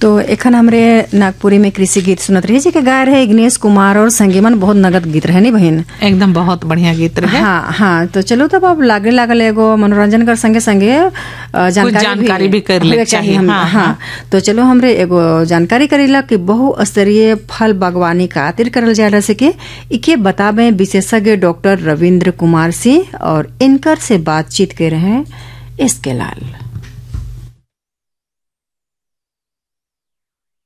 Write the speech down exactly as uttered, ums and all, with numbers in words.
तो एखन हमरे नागपुरी में कृषि गीत सुनत रही जी के गाय रहे इग्नेश कुमार और संगीमन बहुत नगद गीत रहे नी बहन, एकदम बहुत बढ़िया गीत रहे। हाँ हाँ तो चलो तब अब लागे लागल एगो मनोरंजन कर संगे संगे जानकारी, जानकारी भी, भी कर ले चाहिए। हम, हाँ, हाँ, हाँ तो चलो हमरे एगो जानकारी करेला कि बहुस्तरीय फल बागवानी खातिर करल जा रहा के इके बतावे विशेषज्ञ डॉक्टर रविंद्र कुमार सिंह और इनकर से बातचीत कर रहे हैं इसके लाल।